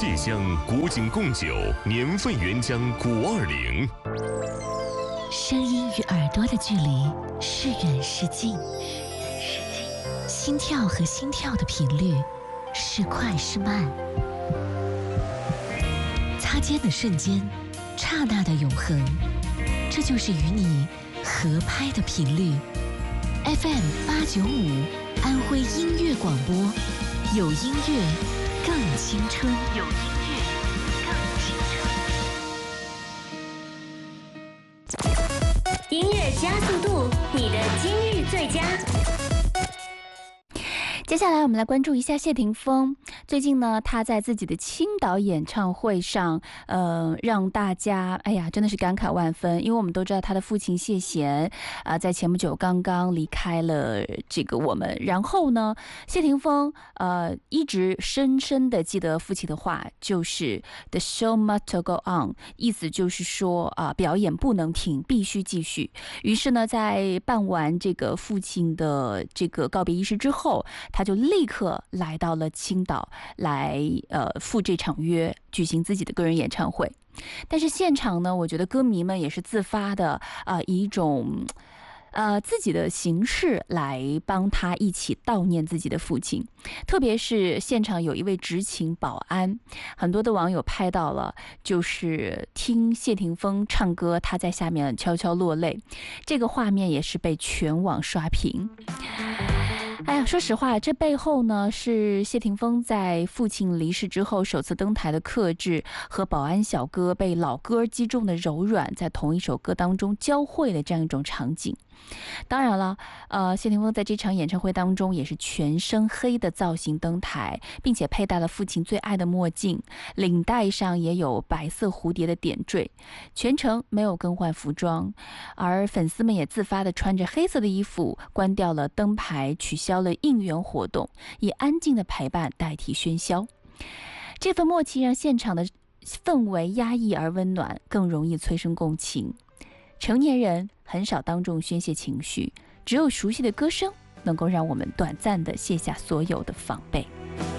蟹乡古井贡酒年份原浆520。 声音与耳朵的距离是远是近，心跳和心跳的频率是快是慢，擦肩的瞬间，刹那的永恒，这就是与你合拍的频率。FM895安徽音乐广播，有音乐更青春，有音乐更青春。 音乐加速度，你的今日最佳。 接下来我们来关注一下谢霆锋。最近呢，他在自己的青岛演唱会上，让大家真的是感慨万分，因为我们都知道他的父亲谢贤在前不久刚刚离开了这个我们。然后呢，谢霆锋一直深深的记得父亲的话，就是 The show must go on， 意思就是说表演不能停，必须继续。于是呢，在办完这个父亲的这个告别仪式之后，他就立刻来到了青岛来赴这场约，举行自己的个人演唱会。但是现场呢，我觉得歌迷们也是自发的以一种自己的形式来帮他一起悼念自己的父亲。特别是现场有一位执勤保安，很多的网友拍到了，就是听谢霆锋唱歌，他在下面悄悄落泪，这个画面也是被全网刷屏。说实话，这背后呢是谢霆锋在父亲离世之后首次登台的克制，和保安小哥被老歌击中的柔软在同一首歌当中交汇的这样一种场景。当然了，谢霆锋在这场演唱会当中也是全身黑的造型登台，并且佩戴了父亲最爱的墨镜，领带上也有白色蝴蝶的点缀，全程没有更换服装。而粉丝们也自发的穿着黑色的衣服，关掉了灯牌，取消了应援活动，以安静的陪伴代替喧嚣。这份默契让现场的氛围压抑而温暖，更容易催生共情。成年人很少当众宣泄情绪，只有熟悉的歌声能够让我们短暂地卸下所有的防备。